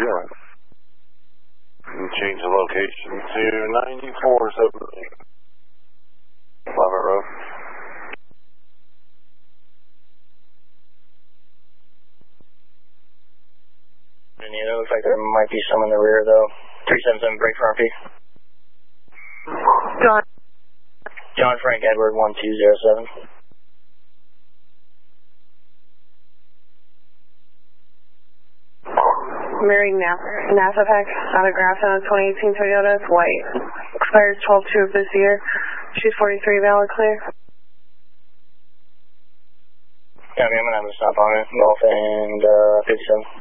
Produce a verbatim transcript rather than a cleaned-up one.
Yeah. Change the location to ninety-four seventeen. Lovett Road. It looks like there might be some in the rear, though. three seven seven, break for R P. John. John Frank Edward, one two zero seven. Marrying NASA Pack, autographed on a twenty eighteen Toyota, it's white. Expires twelve two of this year. She's forty-three, valid clear. Yeah, I'm going to have to stop on it. Golf and uh, fifty-seven.